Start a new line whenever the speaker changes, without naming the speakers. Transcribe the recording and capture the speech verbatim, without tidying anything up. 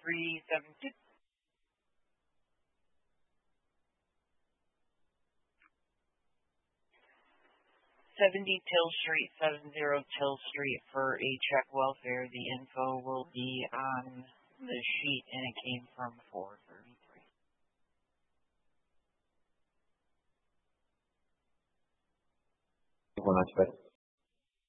three seven two. seventy Till Street, seventy Till Street for a check welfare. The info will be on the sheet, and it came from four thirty-three.
One aspect.